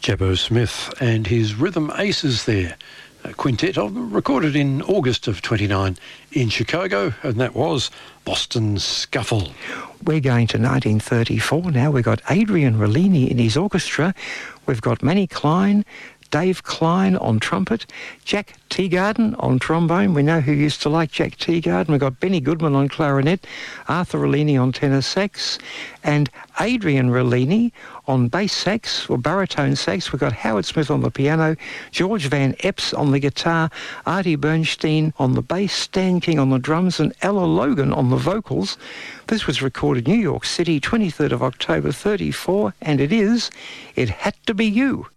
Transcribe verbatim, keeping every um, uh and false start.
Jabbo Smith and his Rhythm Aces there. A quintet of them, recorded in August of twenty-nine in Chicago, and that was Boston Scuffle. We're going to nineteen thirty-four now. We've got Adrian Rollini in his orchestra. We've got Manny Klein, Dave Klein on trumpet, Jack Teagarden on trombone. We know who used to like Jack Teagarden. We've got Benny Goodman on clarinet, Arthur Rollini on tenor sax, and Adrian Rollini on bass sax or baritone sax. We've got Howard Smith on the piano, George Van Epps on the guitar, Artie Bernstein on the bass, Stan King on the drums, and Ella Logan on the vocals. This was recorded in New York City, twenty-third of October, thirty-four, and it is It Had to Be You.